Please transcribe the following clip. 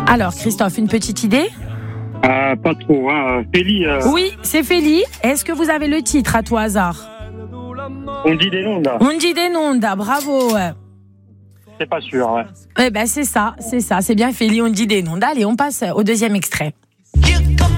Alors, Christophe, une petite idée? Pas trop, hein. Feli, Oui, c'est Feli. Est-ce que vous avez le titre à tout hasard? on dit des noms, là. Undi Denonda, bravo. C'est pas sûr, ouais. Eh ben, c'est ça. C'est bien Feli, Undi Denonda. Allez, on passe au deuxième extrait.